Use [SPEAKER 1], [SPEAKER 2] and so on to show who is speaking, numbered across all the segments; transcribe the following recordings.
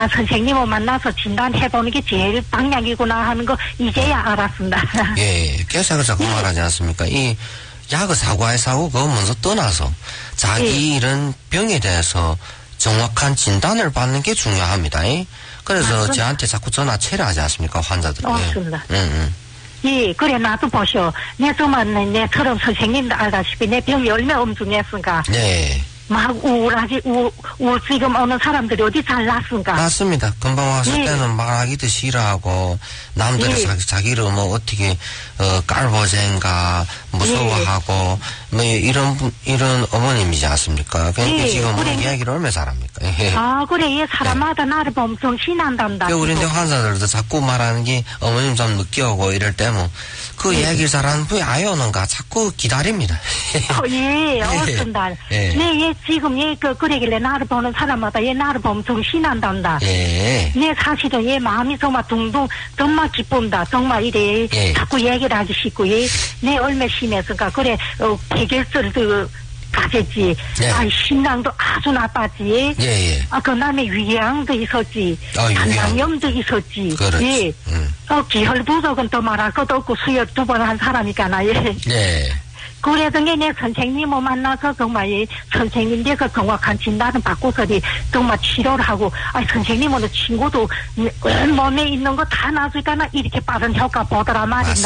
[SPEAKER 1] 선생님을 만나서 진단해보는 게 제일 방향이구나 하는 거 이제야 알았습니다.
[SPEAKER 2] 예, 그래서 자꾸 말하지 않습니까? 이 약을 사고에 사고 그거 먼저 떠나서 자기 이런 병에 대해서 정확한 진단을 받는 게 중요합니다. 그래서 저한테 자꾸 전화 체를 하지 않습니까? 환자들이.
[SPEAKER 1] 맞습니다. 예, 그래, 나도 보시오. 내 정말, 내처럼 선생님도 알다시피 내 병이 얼마나 엄중했으니까.
[SPEAKER 2] 네.
[SPEAKER 1] 막 지금 오는 사람들이 어디 잘 났습니까?
[SPEAKER 2] 맞습니다. 금방 왔을 때는 말하기도 싫어하고, 남들이 자기를 뭐 어떻게, 깔보젠가, 무서워하고, 뭐 이런 어머님이지 않습니까? 그러니까 지금 그래. 이야기를 얼마나 잘합니까?
[SPEAKER 1] 그래, 사람마다 나를 보면 정신한단다.
[SPEAKER 2] 우리 환자들도 자꾸 말하는 게 어머님 좀 늦게 오고 이럴 때 뭐, 그 얘기를 잘하는 분이 아예 오는가 자꾸 기다립니다.
[SPEAKER 1] 어쩐다. 네, 지금 그러길래 나를 보는 사람마다 나를 보면 정신한단다. 네, 사실은 마음이 정말 둥둥, 정말 기쁜다. 정말 이래, 자꾸 얘기를 하기 쉽고, 내 얼마 심했을까. 그래, 해결설도 가졌지. 신랑도 아주 나빴지. 그 다음에 위궤양도 있었지. 간장염도 있었지.
[SPEAKER 2] 그렇지.
[SPEAKER 1] 기혈부족은 또 말할 것도 없고 수혈 2번 한 사람이잖아요. 그래도 내 선생님을 만나서 정말 선생님께서 정확한 진단을 받고서리 정말 치료를 하고, 선생님은 친구도 몸에 있는 거 다 놔주니까 이렇게 빠른 효과 보더라 말입니다.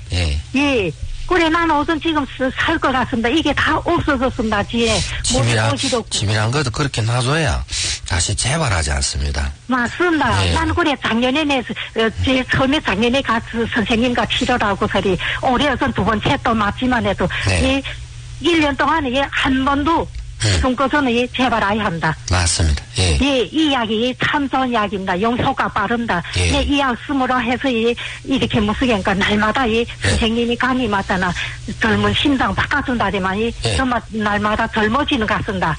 [SPEAKER 1] 그래, 나는 우선 지금 살 것 같습니다. 이게 다 없어졌습니다, 지에.
[SPEAKER 2] 치밀한 것도 그렇게 놔줘야 다시 재발하지 않습니다.
[SPEAKER 1] 맞습니다. 나는 그래, 작년에 처음에 작년에 가서 선생님과 치료를 하고서리, 올해선 2번째 또 맞지만 해도, 1년 동안에 한 번도 손거서는 재발해야 한다.
[SPEAKER 2] 맞습니다.
[SPEAKER 1] 이 약이 참 좋은 약입니다. 용효가 빠른다. 이 약 쓰므로 해서 이렇게 무슨니까 날마다 선생님이 감이마다나 젊은 심장 바꿔준다지만 정말 날마다 젊어지는 것 같습니다.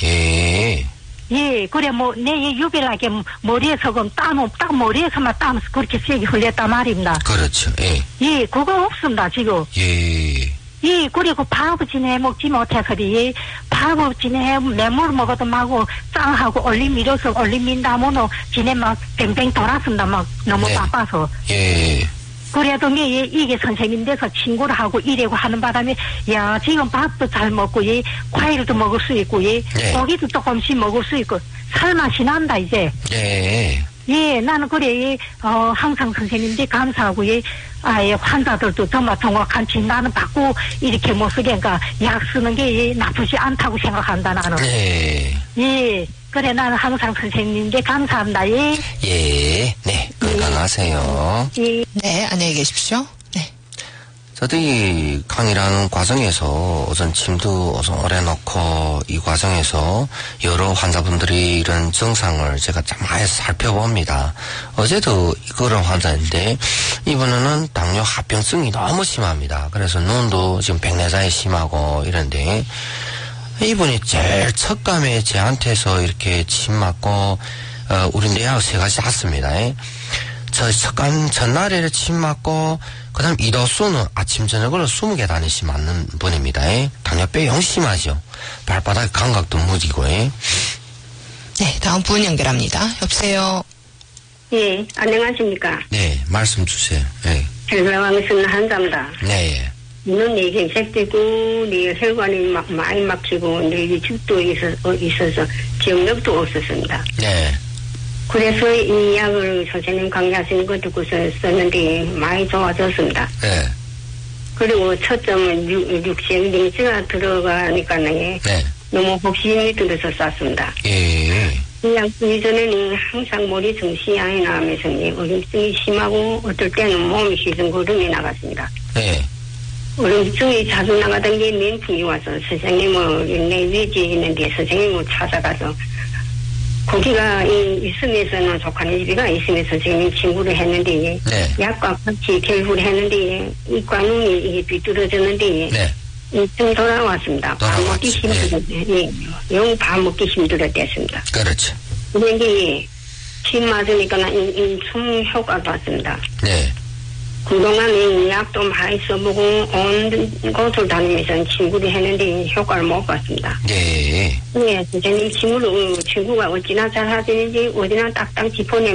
[SPEAKER 1] 그래, 내 유별하게 머리에서 딱 머리에서만 땀 그렇게 세게 흘렸단 말입니다.
[SPEAKER 2] 그렇죠.
[SPEAKER 1] 그거 없습니다, 지금. 그리고 밥을 지내 먹지 못해서리, 밥을 지내 매물 먹어도 마고, 짱하고 얼림 밀어서 얼림 민다모노 지내 막 뱅뱅 돌았습니다. 막 너무 바빠서. 그래도 이게 선생님 돼서 친구를 하고 이래고 하는 바람에, 지금 밥도 잘 먹고, 과일도 먹을 수 있고, 고기도 조금씩 먹을 수 있고, 살맛이 난다, 이제. 나는 그래, 항상 선생님들 감사하고, 환자들도 정말 정확한 진단을 받고, 이렇게 못 쓰니까 약 쓰는 게 나쁘지 않다고 생각한다, 나는. 그래, 나는 항상 선생님들 감사합니다,
[SPEAKER 2] 건강하세요.
[SPEAKER 3] 네, 안녕히 계십시오.
[SPEAKER 2] 저도 강의라는 과정에서 우선 침도 우선 오래 놓고 이 과정에서 여러 환자분들이 이런 증상을 제가 좀 많이 살펴봅니다. 어제도 그런 환자인데 이번에는 당뇨 합병증이 너무 심합니다. 그래서 눈도 지금 백내장이 심하고 이런데 이분이 제일 첫 감에 저한테서 이렇게 침 맞고 우리 내하고 3가지 왔습니다. 첫 전날에 침 맞고 그 다음 이도수는 아침 저녁으로 20개 다니시 맞는 분입니다. 당뇨병이 영심하죠. 발바닥 감각도 무디고.
[SPEAKER 3] 네, 다음 분 연결합니다. 여보세요.
[SPEAKER 4] 안녕하십니까.
[SPEAKER 2] 네, 말씀 주세요.
[SPEAKER 4] 혈관암 쓰는 환자입니다. 눈이 경색되고 혈관이 많이 막히고 죽도 있어서 기억력도 없었습니다. 그래서 이 약을 선생님 강의하시는 거 듣고서 썼는데 많이 좋아졌습니다. 그리고 초점은 육색링지가 들어가니까는 너무 혹심이 들어서 쌌습니다. 이 약 쓰기 전에는 항상 머리 정신이 나면서 얼음증이 심하고 어떨 때는 몸이 시승거름이 나갔습니다. 얼음증이 자주 나가던 게 면풍이 와서 선생님을 내 위지에 있는데 선생님을 찾아가서 거기가 있음에서는 조카네 집이가 있으면 선생님 친구를 했는데 약과 같이 결부를 했는데 이과 눈이 이게 비뚤어졌는데 좀 돌아왔습니다. 밥 먹기 힘들었는데 영 밥 먹기 힘들었댔습니다.
[SPEAKER 2] 그렇죠.
[SPEAKER 4] 그런데 침 맞으니까 숨 효과도 왔습니다. 그동안에 약도 많이 써보고 온 곳을 다니면서 친구를 했는데 효과를 못 봤습니다.
[SPEAKER 2] 네.
[SPEAKER 4] 네, 저는 이 친구가 어찌나 잘 하시는지 어디나 딱딱 짚어내